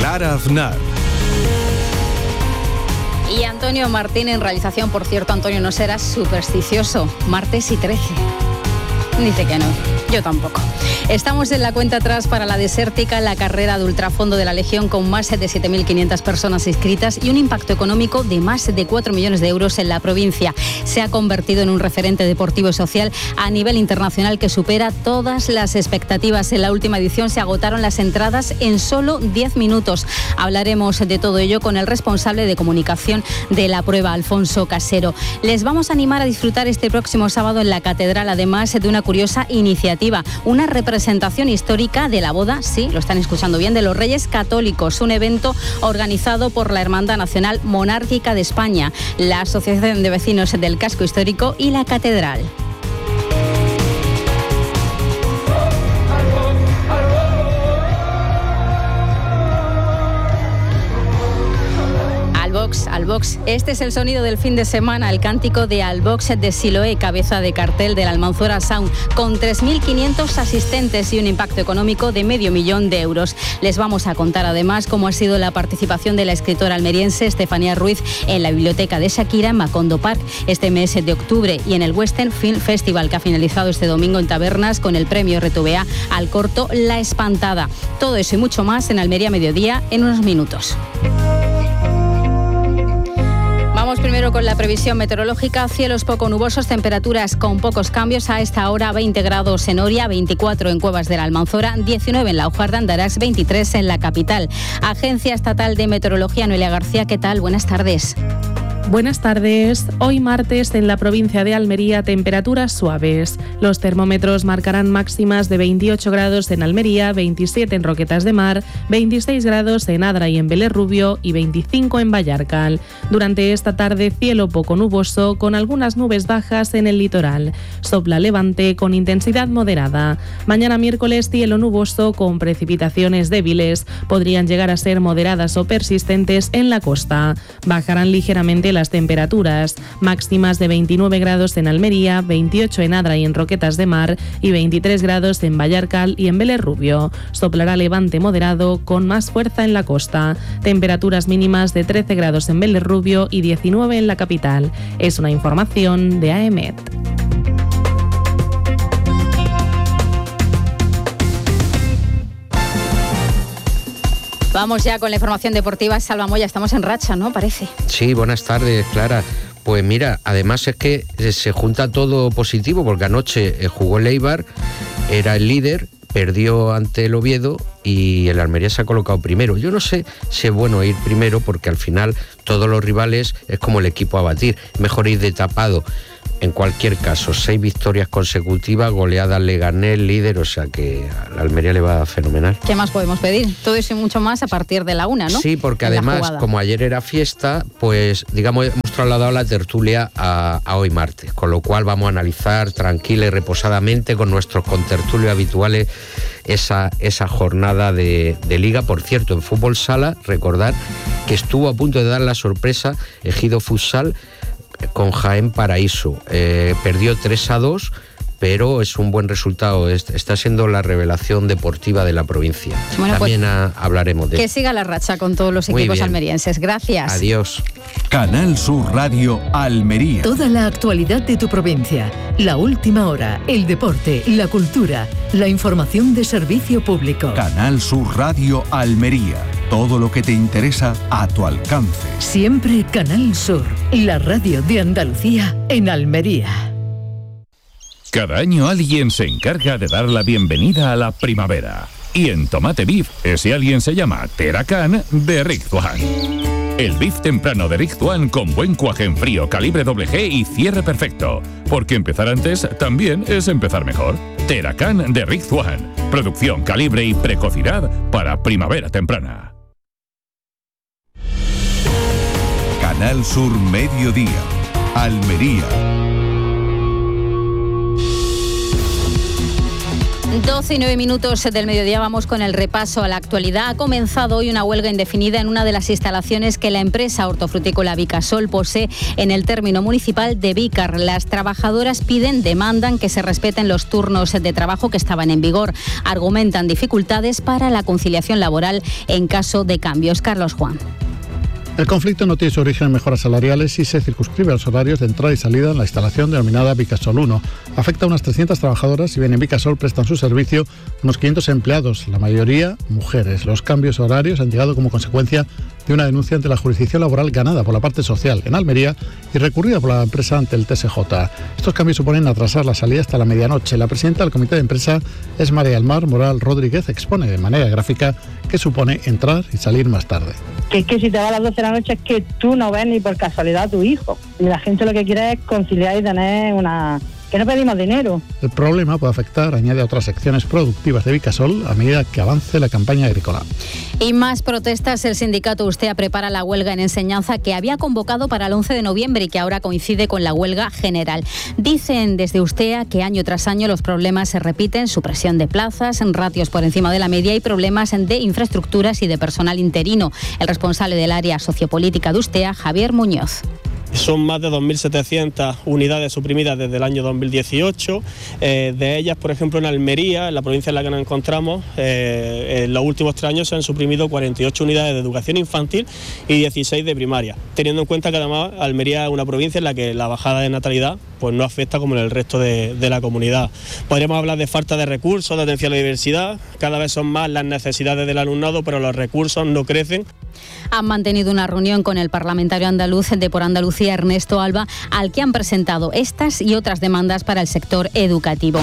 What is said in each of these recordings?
Clara Aznar. Y Antonio Martín en realización. Por cierto, Antonio, no serás supersticioso. Martes y 13. Dice que no. Yo tampoco. Estamos en la cuenta atrás para la desértica, la carrera de ultrafondo de la Legión, con más de 7.500 personas inscritas y un impacto económico de más de 4 millones de euros en la provincia. Se ha convertido en un referente deportivo y social a nivel internacional que supera todas las expectativas. En la última edición se agotaron las entradas en solo 10 minutos. Hablaremos de todo ello con el responsable de comunicación de la prueba, Alfonso Casero. Les vamos a animar a disfrutar este próximo sábado en la Catedral, además de una curiosa iniciativa, una representación histórica de la boda, sí, lo están escuchando bien, de los Reyes Católicos, un evento organizado por la Hermandad Nacional Monárquica de España, la Asociación de Vecinos del Casco Histórico y la Catedral. Albox. Este es el sonido del fin de semana, el cántico de Albox de Siloé, cabeza de cartel de la Almanzora Sound, con 3.500 asistentes y un impacto económico de 500.000 euros. Les vamos a contar además cómo ha sido la participación de la escritora almeriense Estefanía Ruiz en la biblioteca de Shakira en Macondo Park este mes de octubre, y en el Western Film Festival, que ha finalizado este domingo en Tabernas con el premio RTVA al corto La Espantada. Todo eso y mucho más en Almería Mediodía en unos minutos. Vamos primero con la previsión meteorológica. Cielos poco nubosos, temperaturas con pocos cambios. A esta hora 20 grados en Oria, 24 en Cuevas de la Almanzora, 19 en La Hojarda, Andarax, 23 en la capital. Agencia Estatal de Meteorología, Noelia García, ¿qué tal? Buenas tardes. Buenas tardes. Hoy martes en la provincia de Almería, temperaturas suaves. Los termómetros marcarán máximas de 28 grados en Almería, 27 en Roquetas de Mar, 26 grados en Adra y en Vélez Rubio y 25 en Vallarcal. Durante esta tarde, cielo poco nuboso con algunas nubes bajas en el litoral. Sopla levante con intensidad moderada. Mañana miércoles, cielo nuboso con precipitaciones débiles. Podrían llegar a ser moderadas o persistentes en la costa. Bajarán ligeramente las temperaturas, máximas de 29 grados en Almería, 28 en Adra y en Roquetas de Mar y 23 grados en Vallarcal y en Vélez Rubio. Soplará levante moderado con más fuerza en la costa. Temperaturas mínimas de 13 grados en Vélez Rubio y 19 en la capital. Es una información de AEMET. Vamos ya con la información deportiva. Salva Moya, estamos en racha, ¿no? Parece. Sí, buenas tardes, Clara. Pues mira, además es que se junta todo positivo, porque anoche jugó el Eibar, era el líder, perdió ante el Oviedo y el Almería se ha colocado primero. Yo no sé si es bueno ir primero, porque al final todos los rivales es como el equipo a batir. Mejor ir de tapado. En cualquier caso, 6 victorias consecutivas, goleadas Leganés, líder, o sea que a la Almería le va fenomenal. ¿Qué más podemos pedir? Todo eso y mucho más a partir de la 1, ¿no? Sí, porque además, como ayer era fiesta, pues digamos hemos trasladado la tertulia a hoy martes, con lo cual vamos a analizar tranquila y reposadamente con nuestros contertulios habituales esa jornada de Liga. Por cierto, en fútbol sala, recordar que estuvo a punto de dar la sorpresa Ejido Futsal con Jaén Paraíso. Perdió 3-2, pero es un buen resultado. Está siendo la revelación deportiva de la provincia. Bueno, también pues, hablaremos de que siga la racha con todos los equipos almerienses. Gracias. Adiós. Canal Sur Radio Almería. Toda la actualidad de tu provincia, la última hora, el deporte, la cultura, la información de servicio público. Canal Sur Radio Almería. Todo lo que te interesa a tu alcance. Siempre Canal Sur, la radio de Andalucía en Almería. Cada año alguien se encarga de dar la bienvenida a la primavera. Y en Tomate Beef, ese alguien se llama Teracan de Rizzuan. El beef temprano de Rizzuan con buen cuaje en frío, calibre G y cierre perfecto. Porque empezar antes también es empezar mejor. Teracan de Rizzuan. Producción, calibre y precocidad para primavera temprana. Canal Sur Mediodía, Almería. 12 y 9 minutos del mediodía, vamos con el repaso a la actualidad. Ha comenzado hoy una huelga indefinida en una de las instalaciones que la empresa hortofrutícola Vicasol posee en el término municipal de Vícar. Las trabajadoras demandan que se respeten los turnos de trabajo que estaban en vigor. Argumentan dificultades para la conciliación laboral en caso de cambios. Carlos Juan. El conflicto no tiene su origen en mejoras salariales y se circunscribe a los horarios de entrada y salida en la instalación denominada Vicasol 1. Afecta a unas 300 trabajadoras y bien en Vicasol prestan su servicio unos 500 empleados, la mayoría mujeres. Los cambios horarios han llegado como consecuencia de una denuncia ante la jurisdicción laboral ganada por la parte social en Almería y recurrida por la empresa ante el TSJ. Estos cambios suponen atrasar la salida hasta la medianoche. La presidenta del comité de empresa es María del Mar Moral Rodríguez. Expone de manera gráfica qué supone entrar y salir más tarde. Que es que si te vas a las 12 de la noche es que tú no ves ni por casualidad a tu hijo. Y la gente lo que quiere es conciliar y tener una... que no pedimos dinero. El problema puede afectar, añade, a otras secciones productivas de Vicasol a medida que avance la campaña agrícola. Y más protestas. El sindicato Ustea prepara la huelga en enseñanza que había convocado para el 11 de noviembre y que ahora coincide con la huelga general. Dicen desde Ustea que año tras año los problemas se repiten: supresión de plazas, ratios por encima de la media y problemas de infraestructuras y de personal interino. El responsable del área sociopolítica de Ustea, Javier Muñoz. Son más de 2.700 unidades suprimidas desde el año 2018. De ellas, por ejemplo, en Almería, en la provincia en la que nos encontramos, en los últimos 3 años se han suprimido 48 unidades de educación infantil y 16 de primaria, teniendo en cuenta que además Almería es una provincia en la que la bajada de natalidad pues no afecta como en el resto de la comunidad. Podríamos hablar de falta de recursos, de atención a la diversidad. Cada vez son más las necesidades del alumnado, pero los recursos no crecen. Han mantenido una reunión con el parlamentario andaluz de Por Andalucía, Ernesto Alba, al que han presentado estas y otras demandas para el sector educativo.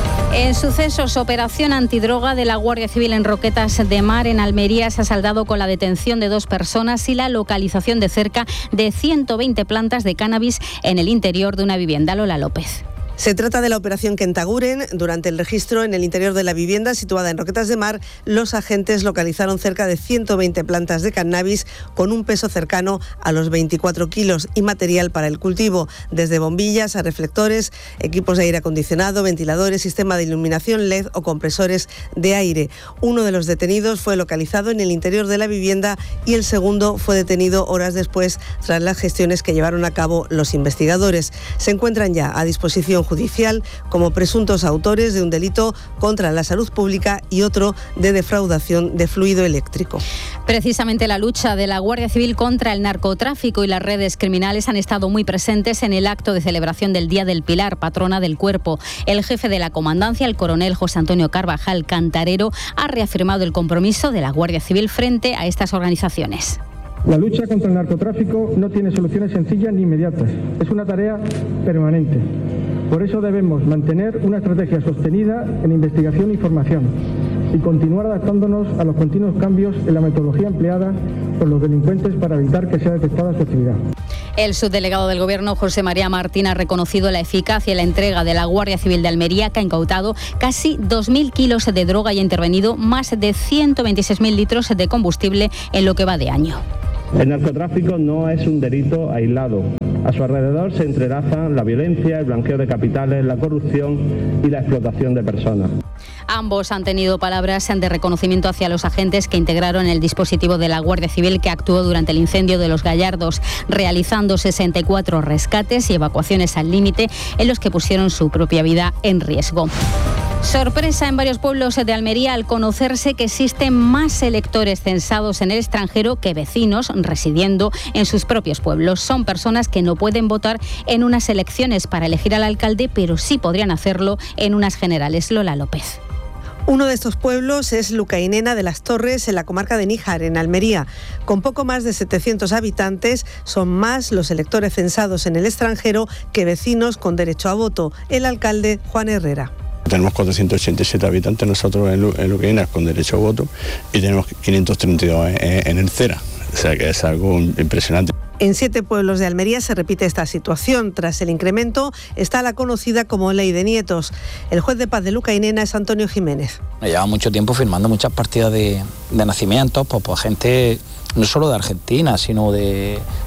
En sucesos, operación antidroga de la Guardia Civil en Roquetas de Mar, en Almería, se ha saldado con la detención de 2 personas y la localización de cerca de 120 plantas de cannabis en el interior de una vivienda. Lola López. Se trata de la operación Kentaguren. Durante el registro en el interior de la vivienda situada en Roquetas de Mar, los agentes localizaron cerca de 120 plantas de cannabis con un peso cercano a los 24 kilos y material para el cultivo, desde bombillas a reflectores, equipos de aire acondicionado, ventiladores, sistema de iluminación LED o compresores de aire. Uno de los detenidos fue localizado en el interior de la vivienda y el segundo fue detenido horas después tras las gestiones que llevaron a cabo los investigadores. Se encuentran ya a disposición judicial como presuntos autores de un delito contra la salud pública y otro de defraudación de fluido eléctrico. Precisamente la lucha de la Guardia Civil contra el narcotráfico y las redes criminales han estado muy presentes en el acto de celebración del Día del Pilar, patrona del cuerpo. El jefe de la comandancia, el coronel José Antonio Carvajal Cantarero, ha reafirmado el compromiso de la Guardia Civil frente a estas organizaciones. La lucha contra el narcotráfico no tiene soluciones sencillas ni inmediatas. Es una tarea permanente. Por eso debemos mantener una estrategia sostenida en investigación y formación y continuar adaptándonos a los continuos cambios en la metodología empleada por los delincuentes para evitar que sea detectada su actividad. El subdelegado del Gobierno, José María Martín, ha reconocido la eficacia y la entrega de la Guardia Civil de Almería, que ha incautado casi 2.000 kilos de droga y ha intervenido más de 126.000 litros de combustible en lo que va de año. El narcotráfico no es un delito aislado. A su alrededor se entrelazan la violencia, el blanqueo de capitales, la corrupción y la explotación de personas. Ambos han tenido palabras de reconocimiento hacia los agentes que integraron el dispositivo de la Guardia Civil que actuó durante el incendio de Los Gallardos, realizando 64 rescates y evacuaciones al límite en los que pusieron su propia vida en riesgo. Sorpresa en varios pueblos de Almería al conocerse que existen más electores censados en el extranjero que vecinos residiendo en sus propios pueblos. Son personas que no pueden votar en unas elecciones para elegir al alcalde, pero sí podrían hacerlo en unas generales. Lola López. Uno de estos pueblos es Lucainena de las Torres, en la comarca de Níjar, en Almería. Con poco más de 700 habitantes, son más los electores censados en el extranjero que vecinos con derecho a voto. El alcalde, Juan Herrera. Tenemos 487 habitantes nosotros en Lucainena con derecho a voto y tenemos 532 en el CERA, o sea que es algo impresionante. En 7 pueblos de Almería se repite esta situación. Tras el incremento está la conocida como Ley de Nietos. El juez de paz de Lucainena es Antonio Jiménez. Lleva mucho tiempo firmando muchas partidas de nacimientos, pues gente no solo de Argentina, sino de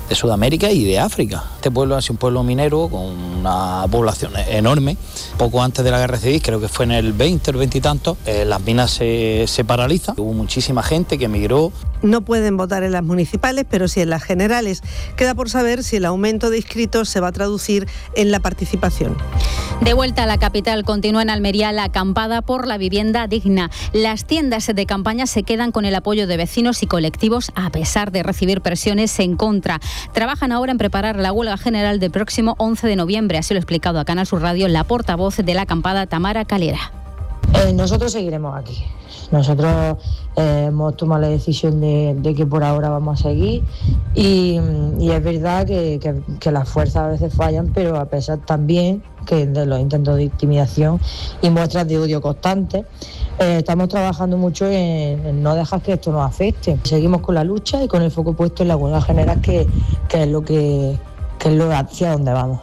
Sudamérica y de África. Este pueblo es un pueblo minero con una población enorme. Poco antes de la guerra civil, creo que fue en el 20 o el 20 y tanto, las minas se paralizan. Hubo muchísima gente que emigró. No pueden votar en las municipales, pero sí en las generales. Queda por saber si el aumento de inscritos se va a traducir en la participación. De vuelta a la capital, continúa en Almería la acampada por la vivienda digna. Las tiendas de campaña se quedan con el apoyo de vecinos y colectivos a pesar de recibir presiones en contra. Trabajan ahora en preparar la huelga general del próximo 11 de noviembre. Así lo ha explicado a Canal Sur Radio la portavoz de la acampada, Tamara Calera. Nosotros seguiremos aquí. Nosotros hemos tomado la decisión de que por ahora vamos a seguir y es verdad que las fuerzas a veces fallan, pero a pesar también que de los intentos de intimidación y muestras de odio constantes, estamos trabajando mucho en no dejar que esto nos afecte. Seguimos con la lucha y con el foco puesto en la huelga general, que es lo hacia donde vamos.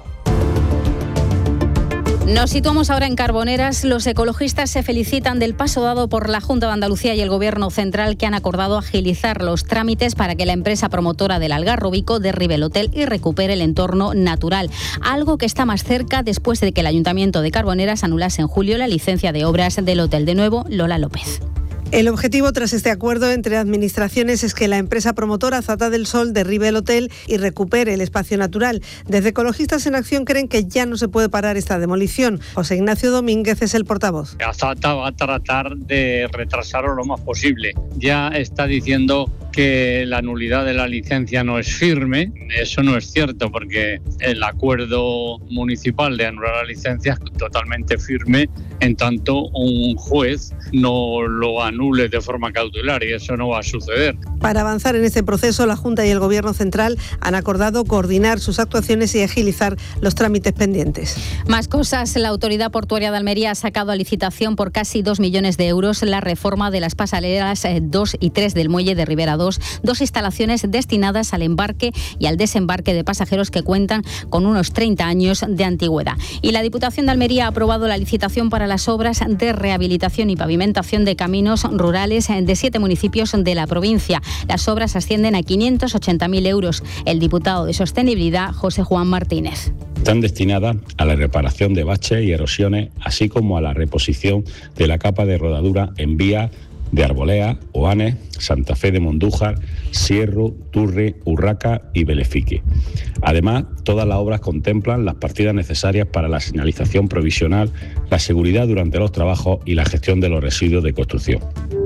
Nos situamos ahora en Carboneras. Los ecologistas se felicitan del paso dado por la Junta de Andalucía y el Gobierno central, que han acordado agilizar los trámites para que la empresa promotora del Algarrobico derribe el hotel y recupere el entorno natural. Algo que está más cerca después de que el Ayuntamiento de Carboneras anulase en julio la licencia de obras del hotel. De nuevo, Lola López. El objetivo tras este acuerdo entre administraciones es que la empresa promotora Zata del Sol derribe el hotel y recupere el espacio natural. Desde Ecologistas en Acción creen que ya no se puede parar esta demolición. José Ignacio Domínguez es el portavoz. Zata va a tratar de retrasarlo lo más posible. Ya está diciendo que la nulidad de la licencia no es firme. Eso no es cierto, porque el acuerdo municipal de anular la licencia es totalmente firme en tanto un juez no lo anule de forma cautelar, y eso no va a suceder. Para avanzar en este proceso, la Junta y el Gobierno central han acordado coordinar sus actuaciones y agilizar los trámites pendientes. Más cosas. La Autoridad Portuaria de Almería ha sacado a licitación por casi 2 millones de euros la reforma de las pasarelas 2 y 3 del muelle de Ribera 2, dos instalaciones destinadas al embarque y al desembarque de pasajeros que cuentan con unos 30 años de antigüedad. Y la Diputación de Almería ha aprobado la licitación para las obras de rehabilitación y pavimentación de caminos rurales de 7 municipios de la provincia. Las obras ascienden a 580.000 euros. El diputado de Sostenibilidad, José Juan Martínez. Están destinadas a la reparación de baches y erosiones, así como a la reposición de la capa de rodadura en vías de Arbolea, Oanes, Santa Fe de Mondújar, Sierro, Turri, Urraca y Belefique. Además, todas las obras contemplan las partidas necesarias para la señalización provisional, la seguridad durante los trabajos y la gestión de los residuos de construcción.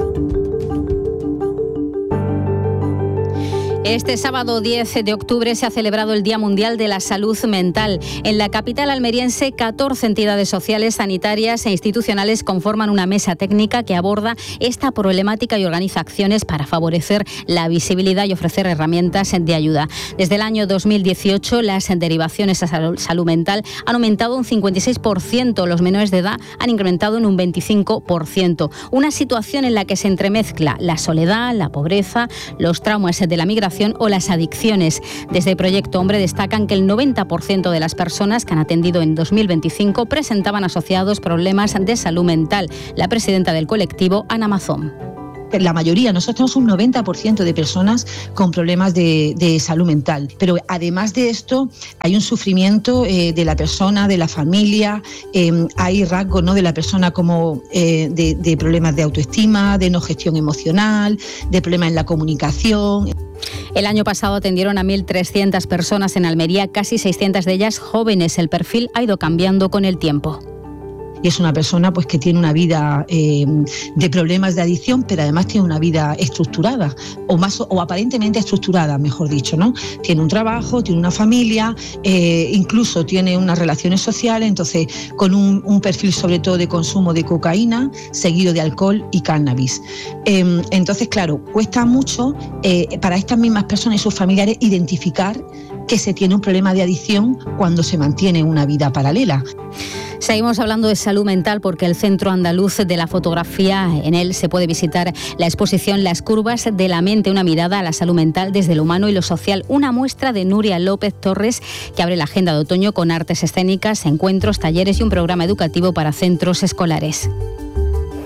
Este sábado 10 de octubre se ha celebrado el Día Mundial de la Salud Mental. En la capital almeriense, 14 entidades sociales, sanitarias e institucionales conforman una mesa técnica que aborda esta problemática y organiza acciones para favorecer la visibilidad y ofrecer herramientas de ayuda. Desde el año 2018, las derivaciones a salud mental han aumentado un 56%, los menores de edad han incrementado en un 25%. Una situación en la que se entremezcla la soledad, la pobreza, los traumas de la migración o las adicciones. Desde Proyecto Hombre destacan que el 90% de las personas que han atendido en 2025 presentaban asociados problemas de salud mental. La presidenta del colectivo, Ana Mazón. La mayoría, nosotros tenemos un 90% de personas con problemas de salud mental. Pero además de esto, hay un sufrimiento de la persona, de la familia, hay rasgos, ¿no?, de la persona como de problemas de autoestima, de no gestión emocional, de problemas en la comunicación. El año pasado atendieron a 1.300 personas en Almería, casi 600 de ellas jóvenes. El perfil ha ido cambiando con el tiempo. Y es una persona pues que tiene una vida de problemas de adicción, pero además tiene una vida estructurada, o aparentemente estructurada, mejor dicho, ¿no? Tiene un trabajo, tiene una familia, incluso tiene unas relaciones sociales, entonces con un perfil sobre todo de consumo de cocaína, seguido de alcohol y cannabis. Entonces, claro, cuesta mucho para estas mismas personas y sus familiares identificar que se tiene un problema de adicción cuando se mantiene una vida paralela. Seguimos hablando de salud mental porque el Centro Andaluz de la Fotografía, en él se puede visitar la exposición Las curvas de la mente, una mirada a la salud mental desde lo humano y lo social. Una muestra de Nuria López Torres que abre la agenda de otoño con artes escénicas, encuentros, talleres y un programa educativo para centros escolares.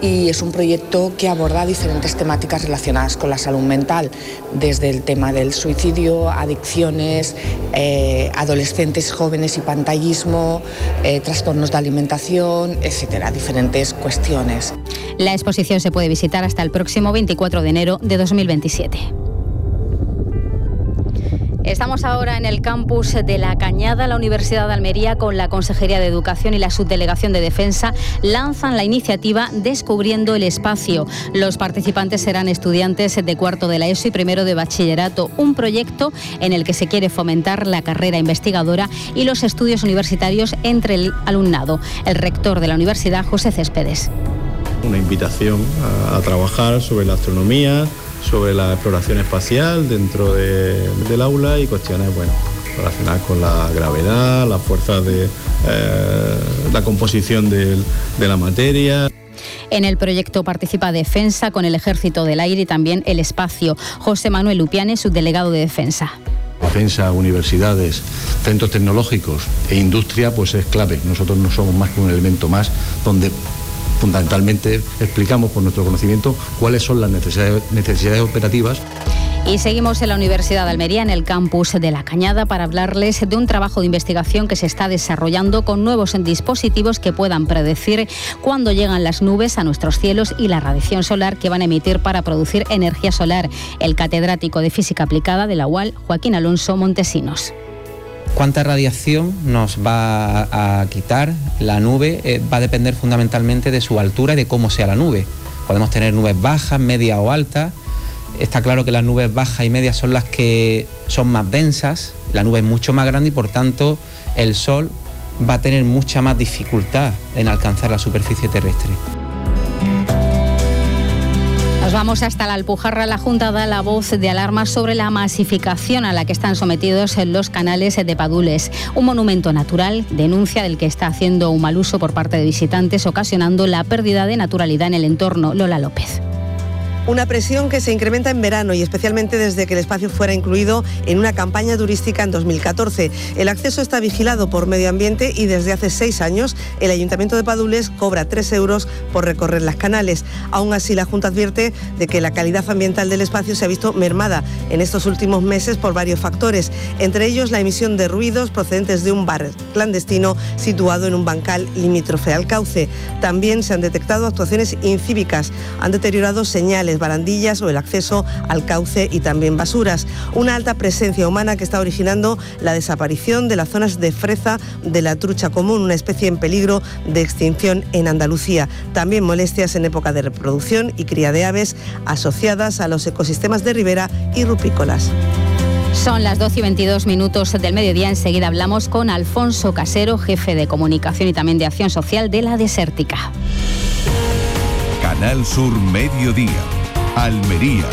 y es un proyecto que aborda diferentes temáticas relacionadas con la salud mental, desde el tema del suicidio, adicciones, adolescentes, jóvenes y pantallismo, trastornos de alimentación, etcétera, diferentes cuestiones. La exposición se puede visitar hasta el próximo 24 de enero de 2027. Estamos ahora en el campus de La Cañada. La Universidad de Almería, con la Consejería de Educación y la Subdelegación de Defensa, lanzan la iniciativa Descubriendo el Espacio. Los participantes serán estudiantes de cuarto de la ESO y primero de bachillerato, un proyecto en el que se quiere fomentar la carrera investigadora y los estudios universitarios entre el alumnado. El rector de la universidad, José Céspedes. Una invitación a trabajar sobre la astronomía, sobre la exploración espacial dentro del aula y cuestiones relacionadas con la gravedad, las fuerzas de la composición de la materia. En el proyecto participa Defensa con el Ejército del Aire y también el Espacio. José Manuel Lupiane, subdelegado de Defensa. Defensa, universidades, centros tecnológicos e industria pues es clave. Nosotros no somos más que un elemento más donde fundamentalmente explicamos por nuestro conocimiento cuáles son las necesidades operativas. Y seguimos en la Universidad de Almería, en el campus de La Cañada, para hablarles de un trabajo de investigación que se está desarrollando con nuevos dispositivos que puedan predecir cuándo llegan las nubes a nuestros cielos y la radiación solar que van a emitir para producir energía solar. El catedrático de Física Aplicada de la UAL, Joaquín Alonso Montesinos. Cuánta radiación nos va a quitar la nube va a depender fundamentalmente de su altura y de cómo sea la nube. Podemos tener nubes bajas, medias o altas. Está claro que las nubes bajas y medias son las que son más densas, la nube es mucho más grande y por tanto el Sol va a tener mucha más dificultad en alcanzar la superficie terrestre. Nos vamos hasta la Alpujarra. La Junta da la voz de alarma sobre la masificación a la que están sometidos los canales de Padules. Un monumento natural, denuncia del que está haciendo un mal uso por parte de visitantes, ocasionando la pérdida de naturalidad en el entorno. Lola López. Una presión que se incrementa en verano y especialmente desde que el espacio fuera incluido en una campaña turística en 2014. El acceso está vigilado por Medio Ambiente y desde hace 6 años el Ayuntamiento de Padules cobra 3 euros por recorrer las canales. Aún así, la Junta advierte de que la calidad ambiental del espacio se ha visto mermada en estos últimos meses por varios factores, entre ellos la emisión de ruidos procedentes de un bar clandestino situado en un bancal limítrofe al cauce. También se han detectado actuaciones incívicas, han deteriorado señales, barandillas o el acceso al cauce y también basuras. Una alta presencia humana que está originando la desaparición de las zonas de freza de la trucha común, una especie en peligro de extinción en Andalucía. También molestias en época de reproducción y cría de aves asociadas a los ecosistemas de ribera y rupícolas. Son las 12:22 del mediodía. Enseguida hablamos con Alfonso Casero, jefe de comunicación y también de acción social de La Desértica. Canal Sur Mediodía, Almería.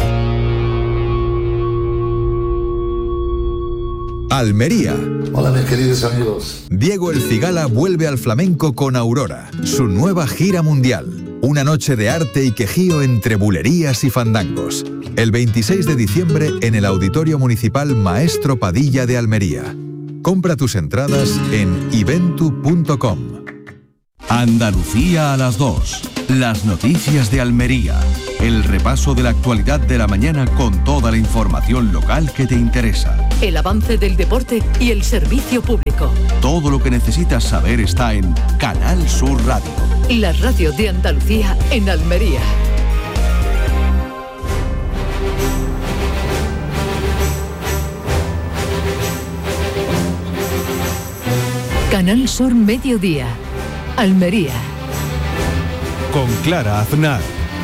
Almería. Hola mis queridos amigos. Diego El Cigala vuelve al flamenco con Aurora, su nueva gira mundial. Una noche de arte y quejío entre bulerías y fandangos. El 26 de diciembre en el Auditorio Municipal Maestro Padilla de Almería. Compra tus entradas en eventu.com. Andalucía a las 2. Las noticias de Almería. El repaso de la actualidad de la mañana con toda la información local que te interesa. El avance del deporte y el servicio público. Todo lo que necesitas saber está en Canal Sur Radio. La radio de Andalucía en Almería. Canal Sur Mediodía. Almería. Con Clara Aznar.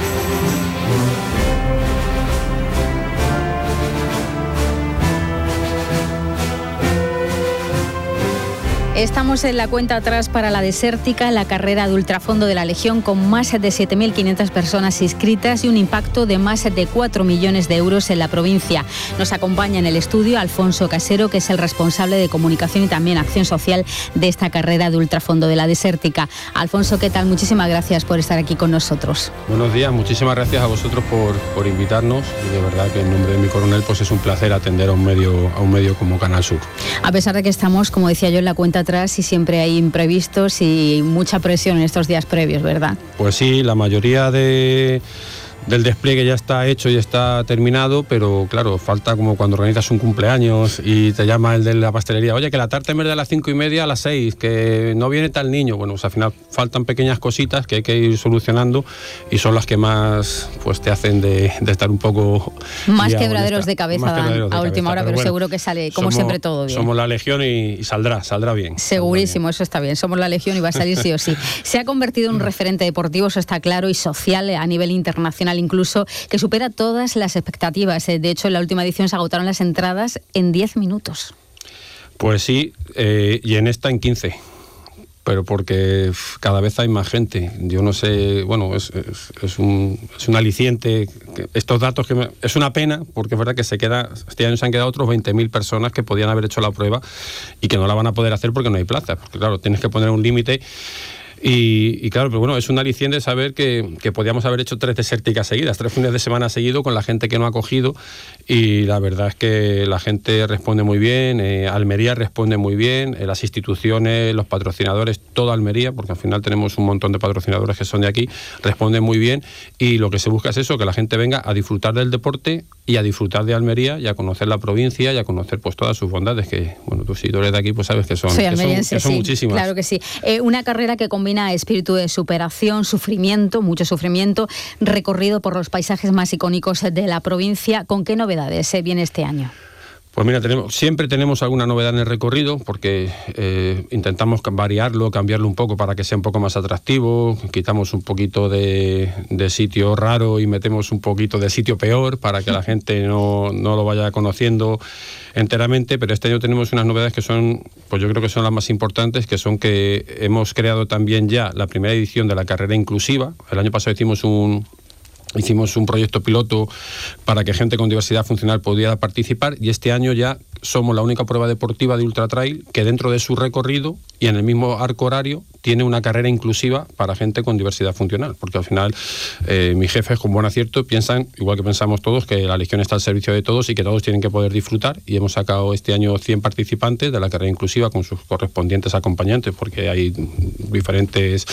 Estamos en la cuenta atrás para la Desértica, la carrera de ultrafondo de la Legión, con más de 7.500 personas inscritas y un impacto de más de 4 millones de euros en la provincia. Nos acompaña en el estudio Alfonso Casero, que es el responsable de comunicación y también acción social de esta carrera de ultrafondo de la Desértica. Alfonso, ¿qué tal? Muchísimas gracias por estar aquí con nosotros. Buenos días, muchísimas gracias a vosotros por invitarnos y de verdad que en nombre de mi coronel pues es un placer atender a un medio como Canal Sur. A pesar de que estamos, como decía yo, en la cuenta atrás atrás y siempre hay imprevistos y mucha presión en estos días previos, ¿verdad? Pues sí, la mayoría del despliegue ya está hecho y está terminado, pero claro, falta como cuando organizas un cumpleaños y te llama el de la pastelería, oye, que la tarta en vez de a las 5:30 a las 6, que no viene tal niño. Bueno, pues al final faltan pequeñas cositas que hay que ir solucionando y son las que más pues te hacen de estar un poco... Más quebraderos de cabeza dan a última hora, pero bueno, seguro que sale, como siempre, todo bien. Somos la Legión y saldrá bien. Segurísimo, eso está bien. Somos la Legión y va a salir sí o sí. Se ha convertido en un referente deportivo, eso está claro, y social a nivel internacional incluso, que supera todas las expectativas. De hecho, en la última edición se agotaron las entradas en 10 minutos. Pues sí, y en esta en 15. Pero porque cada vez hay más gente. Yo no sé, bueno, es un aliciente. Estos datos es una pena, porque es verdad que este año se han quedado otros 20.000 personas que podían haber hecho la prueba y que no la van a poder hacer porque no hay plazas. Porque claro, tienes que poner un límite. Y claro, pero bueno, es un aliciente saber que podíamos haber hecho 3 desérticas seguidas, 3 fines de semana seguidos con la gente que no ha cogido, y la verdad es que la gente responde muy bien, Almería responde muy bien, las instituciones, los patrocinadores, toda Almería, porque al final tenemos un montón de patrocinadores que son de aquí, responden muy bien, y lo que se busca es eso, que la gente venga a disfrutar del deporte y a disfrutar de Almería y a conocer la provincia y a conocer pues todas sus bondades, que bueno, tú si tú eres de aquí pues sabes que son, que son muchísimas. Claro que sí. Una carrera que combina espíritu de superación, sufrimiento, mucho sufrimiento, recorrido por los paisajes más icónicos de la provincia. ¿Con qué novedades viene este año? Pues mira, siempre tenemos alguna novedad en el recorrido, porque intentamos variarlo, cambiarlo un poco para que sea un poco más atractivo, quitamos un poquito de sitio raro y metemos un poquito de sitio peor para que la gente no lo vaya conociendo enteramente, pero este año tenemos unas novedades que son, pues yo creo que son las más importantes, que son que hemos creado también ya la primera edición de la carrera inclusiva. El año pasado hicimos un proyecto piloto para que gente con diversidad funcional pudiera participar, y este año ya somos la única prueba deportiva de ultra trail que dentro de su recorrido y en el mismo arco horario tiene una carrera inclusiva para gente con diversidad funcional, porque al final mis jefes con buen acierto piensan, igual que pensamos todos, que la Legión está al servicio de todos y que todos tienen que poder disfrutar, y hemos sacado este año 100 participantes de la carrera inclusiva con sus correspondientes acompañantes, porque hay diferentes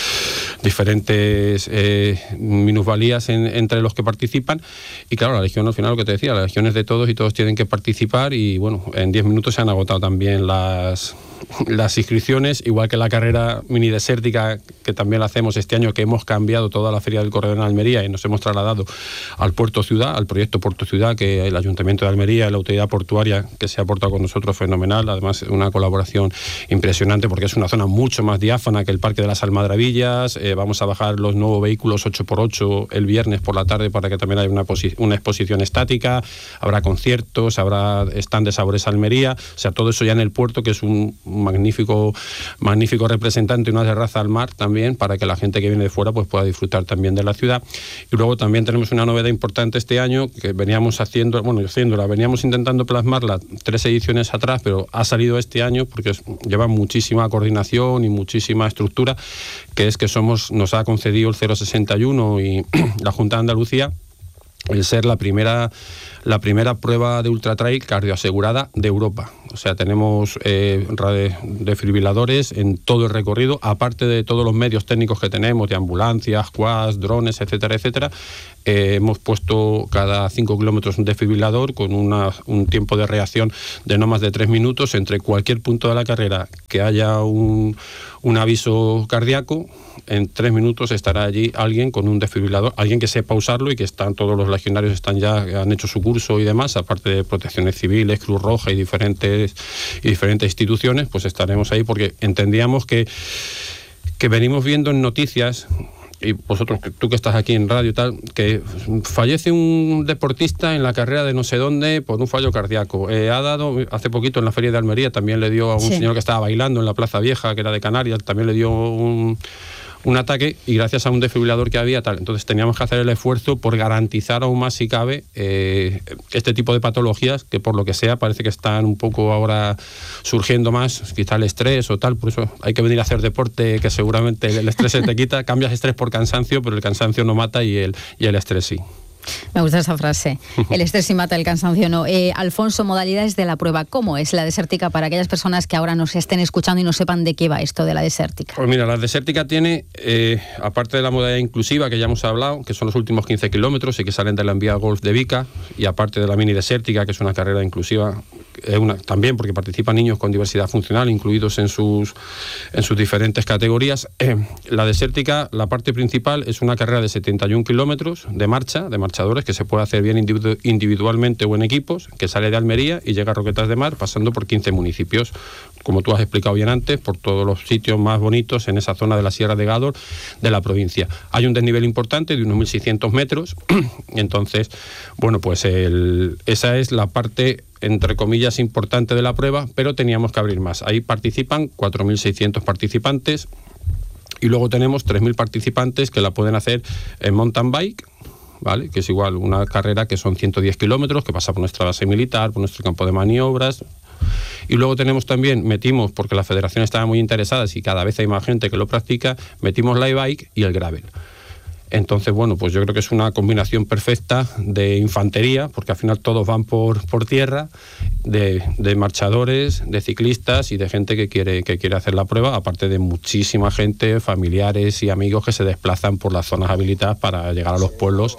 minusvalías entre los que participan, y claro, la Legión al final, lo que te decía, la Legión es de todos y todos tienen que participar, y bueno, en 10 minutos se han agotado también las inscripciones, igual que la carrera mini desértica que también la hacemos este año, que hemos cambiado toda la Feria del Corredor en Almería y nos hemos trasladado al Puerto Ciudad, al proyecto Puerto Ciudad, que el Ayuntamiento de Almería y la Autoridad Portuaria, que se ha aportado con nosotros, fenomenal, además una colaboración impresionante, porque es una zona mucho más diáfana que el Parque de las Almadrabillas. Vamos a bajar los nuevos vehículos 8x8 el viernes por la tarde para que también haya una exposición estática, habrá conciertos, habrá stand de Sabores Almería, o sea, todo eso ya en el puerto, que es un magnífico representante, una terraza al mar también, para que la gente que viene de fuera pues pueda disfrutar también de la ciudad. Y luego también tenemos una novedad importante este año, que veníamos veníamos intentando plasmarla 3 ediciones atrás, pero ha salido este año porque lleva muchísima coordinación y muchísima estructura, que es que nos ha concedido el 061 y la Junta de Andalucía el ser la primera prueba de ultratrail cardioasegurada de Europa. O sea, tenemos desfibriladores en todo el recorrido, aparte de todos los medios técnicos que tenemos, de ambulancias, quads, drones, etcétera, etcétera. Hemos puesto cada 5 kilómetros un desfibrilador con un tiempo de reacción de no más de 3 minutos entre cualquier punto de la carrera que haya un aviso cardíaco. En 3 minutos estará allí alguien con un desfibrilador, alguien que sepa usarlo, y que todos los legionarios han hecho su curso y demás, aparte de protecciones civiles, Cruz Roja y diferentes instituciones, pues estaremos ahí porque entendíamos que venimos viendo en noticias, y vosotros, tú que estás aquí en radio y tal, que fallece un deportista en la carrera de no sé dónde por un fallo cardíaco. Ha dado, hace poquito en la Feria de Almería, también le dio a un señor que estaba bailando en la Plaza Vieja, que era de Canarias, también le dio un ataque, y gracias a un desfibrilador que había tal. Entonces teníamos que hacer el esfuerzo por garantizar aún más, si cabe, este tipo de patologías que por lo que sea parece que están un poco ahora surgiendo más, quizá el estrés o tal. Por eso hay que venir a hacer deporte, que seguramente el estrés se te quita. Cambias estrés por cansancio, pero el cansancio no mata y el estrés sí. Me gusta esa frase. El estrés sí mata, el cansancio no. Alfonso, modalidades de la prueba. ¿Cómo es la desértica para aquellas personas que ahora nos estén escuchando y no sepan de qué va esto de la desértica? Pues mira, la desértica tiene, aparte de la modalidad inclusiva que ya hemos hablado, que son los últimos 15 kilómetros y que salen de la Envía Golf de Vica, y aparte de la mini desértica, que es una carrera inclusiva, también porque participan niños con diversidad funcional incluidos en sus diferentes categorías. La desértica, la parte principal, es una carrera de 71 kilómetros de marcha, de marchadores, que se puede hacer bien individualmente o en equipos, que sale de Almería y llega a Roquetas de Mar, pasando por 15 municipios, como tú has explicado bien antes, por todos los sitios más bonitos en esa zona de la Sierra de Gádor de la provincia. Hay un desnivel importante de unos 1.600 metros, entonces, bueno, pues esa es la parte, entre comillas, importante de la prueba, pero teníamos que abrir más. Ahí participan 4.600 participantes y luego tenemos 3.000 participantes que la pueden hacer en mountain bike, ¿vale? Que es igual una carrera que son 110 kilómetros, que pasa por nuestra base militar, por nuestro campo de maniobras. Y luego tenemos también, metimos, porque la federación estaba muy interesada y cada vez hay más gente que lo practica, metimos la e-bike y el gravel. Entonces, bueno, pues yo creo que es una combinación perfecta de infantería, porque al final todos van por tierra, de marchadores, de ciclistas y de gente que quiere hacer la prueba, aparte de muchísima gente, familiares y amigos que se desplazan por las zonas habilitadas para llegar a los pueblos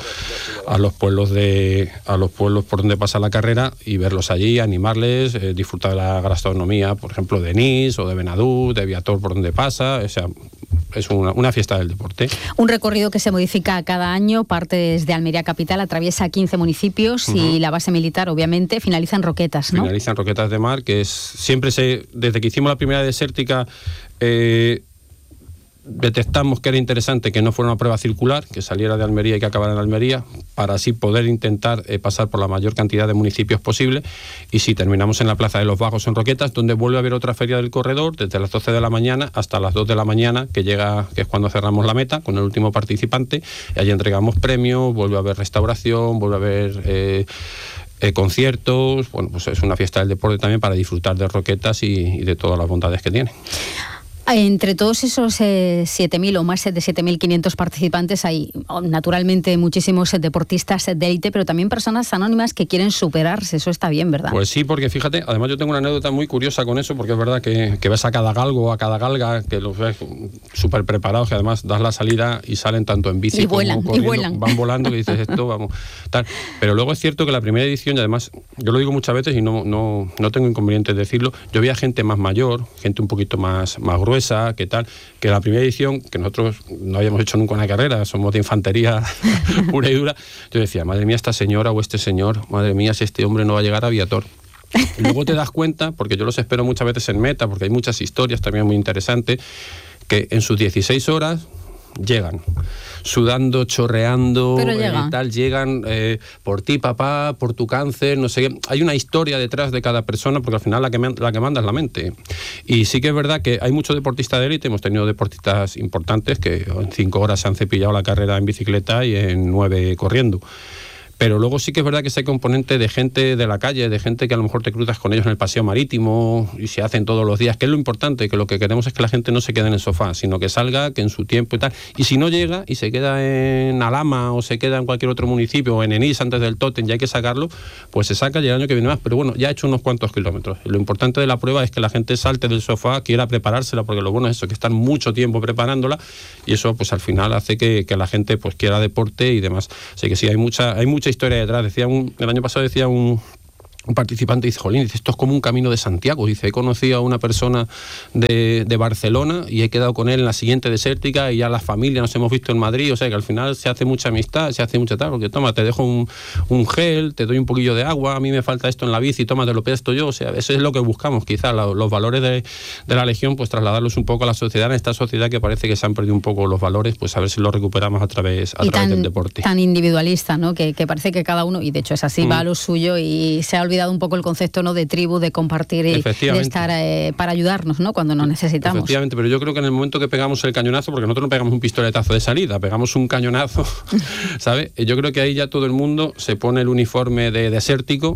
por donde pasa la carrera y verlos allí, animarles, disfrutar de la gastronomía, por ejemplo, de Nis o de Benadú, de Viator por donde pasa, o sea, es una fiesta del deporte. Un recorrido que se modifica cada año, parte desde Almería capital, atraviesa 15 municipios y la base militar, obviamente, finaliza en Roquetas, ¿no? Finaliza en Roquetas de Mar, que es desde que hicimos la primera desértica, detectamos que era interesante que no fuera una prueba circular, que saliera de Almería y que acabara en Almería, para así poder intentar pasar por la mayor cantidad de municipios posible. Y sí, terminamos en la Plaza de los Bajos en Roquetas, donde vuelve a haber otra feria del corredor desde las 12 de la mañana hasta las 2 de la mañana, que es cuando cerramos la meta con el último participante, y allí entregamos premios, vuelve a haber restauración, vuelve a haber conciertos. Bueno, pues es una fiesta del deporte también para disfrutar de Roquetas y de todas las bondades que tiene. Entre todos esos 7.000 o más de 7.500 participantes hay naturalmente muchísimos deportistas de élite, pero también personas anónimas que quieren superarse. Eso está bien, ¿verdad? Pues sí, porque fíjate, además yo tengo una anécdota muy curiosa con eso, porque es verdad que ves a cada galgo o a cada galga, que los ves súper preparados, que además das la salida y salen tanto en bici como corriendo, van volando, que dices esto, vamos, tal. Pero luego es cierto que la primera edición, y además yo lo digo muchas veces y no tengo inconveniente en decirlo, yo veía gente más mayor, gente un poquito más gruesa, que tal, que la primera edición, que nosotros no habíamos hecho nunca una carrera, somos de infantería pura y dura, yo decía, madre mía, esta señora o este señor, madre mía, si este hombre no va a llegar a Viator. Y luego te das cuenta, porque yo los espero muchas veces en meta, porque hay muchas historias también muy interesantes, que en sus 16 horas llegan, sudando, chorreando y tal, llegan por ti, papá, por tu cáncer, no sé qué. Hay una historia detrás de cada persona, porque al final la que manda es la mente. Y sí que es verdad que hay muchos deportistas de élite, hemos tenido deportistas importantes que en 5 horas se han cepillado la carrera en bicicleta y en 9 corriendo. Pero luego sí que es verdad que ese componente de gente de la calle, de gente que a lo mejor te cruzas con ellos en el paseo marítimo y se hacen todos los días, que es lo importante, que lo que queremos es que la gente no se quede en el sofá, sino que salga, que en su tiempo y tal. Y si no llega y se queda en Alhama o se queda en cualquier otro municipio o en Enís antes del Tótem, ya hay que sacarlo, pues se saca y el año que viene más. Pero bueno, ya ha hecho unos cuantos kilómetros. Y lo importante de la prueba es que la gente salte del sofá, quiera preparársela, porque lo bueno es eso, que están mucho tiempo preparándola y eso pues al final hace que la gente pues quiera deporte y demás. Así que sí, hay mucha historia detrás. El año pasado decía un participante, dice, jolín, dice, esto es como un camino de Santiago, dice, he conocido a una persona de Barcelona y he quedado con él en la siguiente desértica y ya la familia nos hemos visto en Madrid, o sea que al final se hace mucha amistad, se hace mucha tal, porque toma, te dejo un gel, te doy un poquillo de agua, a mí me falta esto en la bici, toma, te lo presto yo, o sea, eso es lo que buscamos, quizás los valores de la Legión, pues trasladarlos un poco a la sociedad, en esta sociedad que parece que se han perdido un poco los valores, pues a ver si los recuperamos a través del deporte. Tan individualista, ¿no? Que parece que cada uno, y de hecho es así, va a lo suyo y se ha olvidado un poco el concepto, ¿no?, de tribu, de compartir y de estar para ayudarnos, ¿no?, cuando nos necesitamos. Efectivamente, pero yo creo que en el momento que pegamos el cañonazo, porque nosotros no pegamos un pistoletazo de salida, pegamos un cañonazo, ¿sabes? Yo creo que ahí ya todo el mundo se pone el uniforme de desértico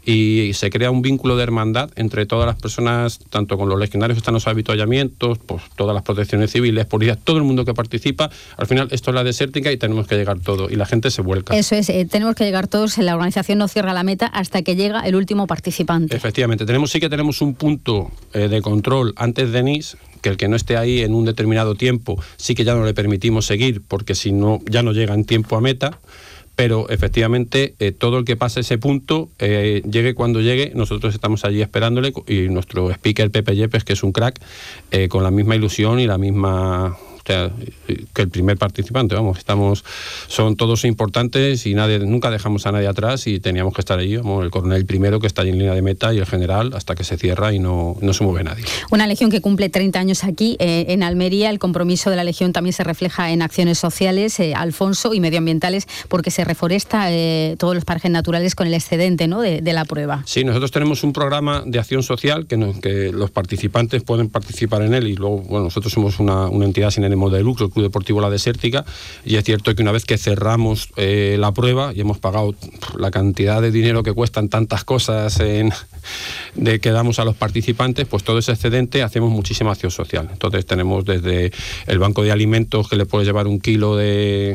y se crea un vínculo de hermandad entre todas las personas, tanto con los legionarios que están en los avituallamientos, pues todas las protecciones civiles, policías, todo el mundo que participa. Al final esto es la desértica y tenemos que llegar todos y la gente se vuelca. Eso es, tenemos que llegar todos, la organización no cierra la meta hasta que llega el último participante. Efectivamente, sí que tenemos un punto de control antes de Nice, que el que no esté ahí en un determinado tiempo sí que ya no le permitimos seguir, porque si no ya no llega en tiempo a meta. Pero efectivamente todo el que pase ese punto, llegue cuando llegue, nosotros estamos allí esperándole, y nuestro speaker Pepe Yepes, que es un crack, con la misma ilusión y la misma... O sea, que el primer participante, son todos importantes y nunca dejamos a nadie atrás y teníamos que estar allí, el coronel primero que está allí en línea de meta y el general hasta que se cierra y no se mueve nadie. Una legión que cumple 30 años aquí en Almería. El compromiso de la legión también se refleja en acciones sociales, Alfonso, y medioambientales, porque se reforesta todos los parajes naturales con el excedente, ¿no?, de la prueba. Sí, nosotros tenemos un programa de acción social que los participantes pueden participar en él, y luego nosotros somos una entidad sin ánimo de lucro, el Club Deportivo La Desértica, y es cierto que una vez que cerramos la prueba y hemos pagado la cantidad de dinero que cuestan tantas cosas que damos a los participantes, pues todo ese excedente hacemos muchísima acción social. Entonces tenemos desde el banco de alimentos, que le puede llevar 1 kilo de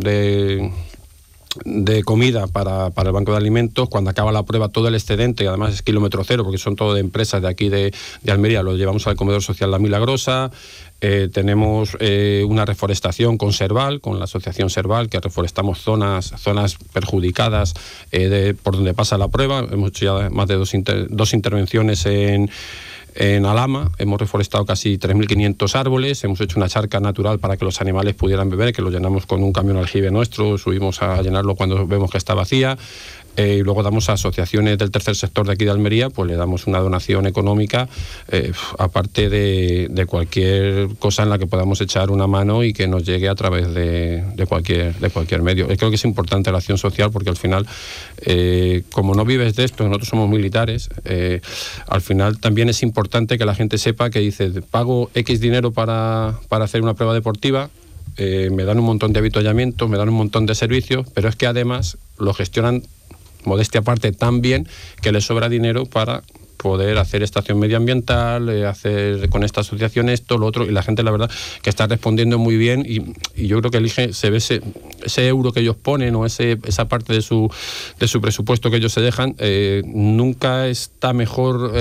comida para el banco de alimentos. Cuando acaba la prueba, todo el excedente, además es kilómetro cero porque son todo de empresas de aquí de Almería, lo llevamos al comedor social La Milagrosa. Tenemos una reforestación con Serval, con la asociación Serval, que reforestamos zonas perjudicadas por donde pasa la prueba. Hemos hecho ya más de dos intervenciones en Alhama, hemos reforestado casi 3.500 árboles, hemos hecho una charca natural para que los animales pudieran beber, que lo llenamos con un camión aljibe nuestro, subimos a llenarlo cuando vemos que está vacía. Y luego damos a asociaciones del tercer sector de aquí de Almería, pues le damos una donación económica, aparte de cualquier cosa en la que podamos echar una mano y que nos llegue a través de cualquier medio. Creo que es importante la acción social, porque al final, como no vives de esto, nosotros somos militares, al final también es importante que la gente sepa que dice, pago X dinero para hacer una prueba deportiva, me dan un montón de avituallamientos, me dan un montón de servicios, pero es que además lo gestionan, modestia aparte, tan bien que les sobra dinero para poder hacer estación medioambiental, hacer con esta asociación esto, lo otro, y la gente, la verdad, que está respondiendo muy bien, y yo creo que se ve ese euro que ellos ponen, o esa parte de su presupuesto que ellos se dejan, nunca está mejor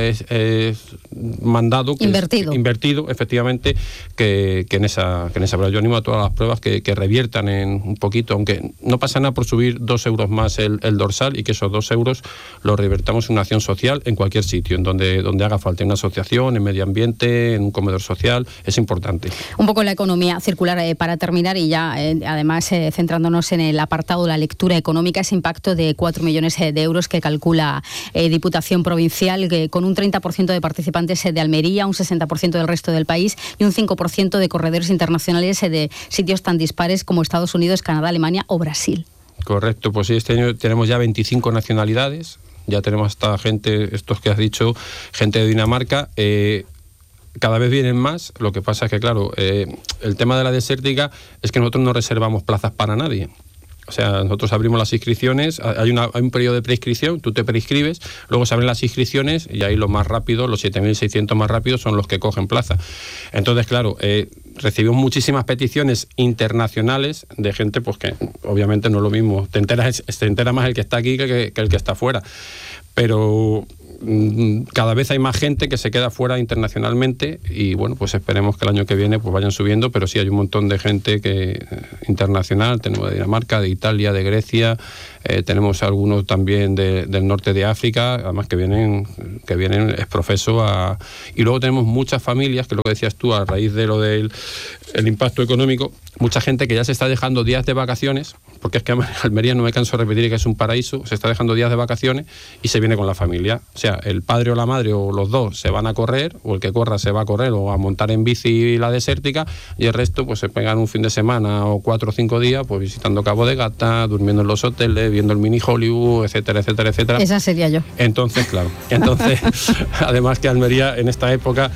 mandado, invertido efectivamente, que en esa prueba. Yo animo a todas las pruebas que reviertan en un poquito, aunque no pasa nada por subir 2 euros más el dorsal, y que esos 2 euros los revertamos en una acción social en cualquier sitio, en donde haga falta, en una asociación, en medio ambiente, en un comedor social, es importante. Un poco la economía circular, para terminar, y ya además centrándonos en el apartado de la lectura económica, ese impacto de 4 millones de euros que calcula Diputación Provincial, con un 30% de participantes de Almería, un 60% del resto del país y un 5% de corredores internacionales de sitios tan dispares como Estados Unidos, Canadá, Alemania o Brasil. Correcto, pues sí, este año tenemos ya 25 nacionalidades. Ya tenemos hasta gente, estos que has dicho, gente de Dinamarca, cada vez vienen más. Lo que pasa es que, claro, el tema de la desértica es que nosotros no reservamos plazas para nadie. O sea, nosotros abrimos las inscripciones, hay un periodo de preinscripción, tú te preinscribes, luego se abren las inscripciones y ahí los más rápidos, los 7.600 más rápidos son los que cogen plaza. Entonces, claro, recibimos muchísimas peticiones internacionales de gente, pues que obviamente no es lo mismo, se entera más el que está aquí que el que está fuera. Pero cada vez hay más gente que se queda fuera internacionalmente, y bueno, pues esperemos que el año que viene pues vayan subiendo, pero sí hay un montón de gente internacional, tenemos de Dinamarca, de Italia, de Grecia, tenemos algunos también del norte de África, además que vienen exprofeso y luego tenemos muchas familias, que lo que decías tú, a raíz de lo del impacto económico, mucha gente que ya se está dejando días de vacaciones, porque es que Almería, no me canso de repetir que es un paraíso, se está dejando días de vacaciones y se viene con la familia. O sea, el padre o la madre o los dos se van a correr, o el que corra se va a correr o a montar en bici la desértica, y el resto pues se pegan un fin de semana o 4 o 5 días pues visitando Cabo de Gata, durmiendo en los hoteles, viendo el mini Hollywood, etcétera, etcétera, etcétera. Esa sería yo. Entonces, claro. Además que Almería en esta época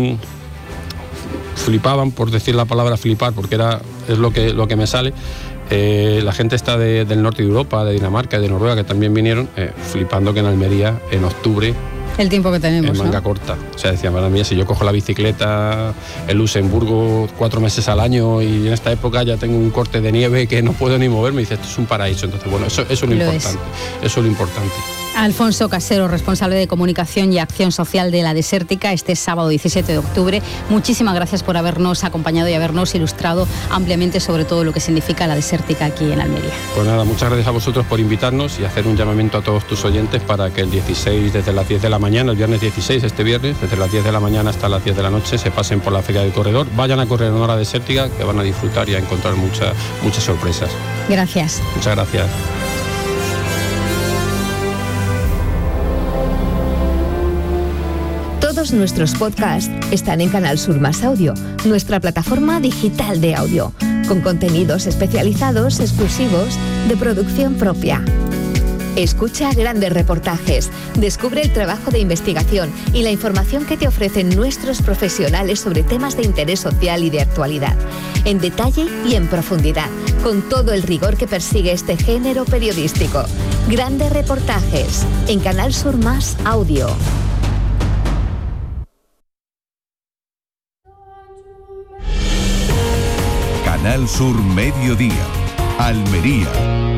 flipaban, por decir la palabra flipar, porque es lo que me sale, La gente está del norte de Europa, de Dinamarca, de Noruega, que también vinieron, flipando que en Almería, en octubre, el tiempo que tenemos, en manga corta. O sea, decía, para mí, si yo cojo la bicicleta en Luxemburgo 4 meses al año y en esta época ya tengo un corte de nieve que no puedo ni moverme, dice, esto es un paraíso. Entonces, bueno, eso es lo importante. Eso es lo importante. Alfonso Casero, responsable de Comunicación y Acción Social de La Desértica, este sábado 17 de octubre. Muchísimas gracias por habernos acompañado y habernos ilustrado ampliamente sobre todo lo que significa La Desértica aquí en Almería. Pues nada, muchas gracias a vosotros por invitarnos y hacer un llamamiento a todos tus oyentes para que el 16, desde las 10 de la mañana, el viernes 16, este viernes, desde las 10 de la mañana hasta las 10 de la noche, se pasen por la Feria del Corredor, vayan a correr en honor a La Desértica, que van a disfrutar y a encontrar muchas sorpresas. Gracias. Muchas gracias. Todos nuestros podcasts están en Canal Sur Más Audio, nuestra plataforma digital de audio, con contenidos especializados, exclusivos, de producción propia. Escucha grandes reportajes, descubre el trabajo de investigación y la información que te ofrecen nuestros profesionales sobre temas de interés social y de actualidad, en detalle y en profundidad, con todo el rigor que persigue este género periodístico. Grandes reportajes en Canal Sur Más Audio. Canal Sur Mediodía, Almería.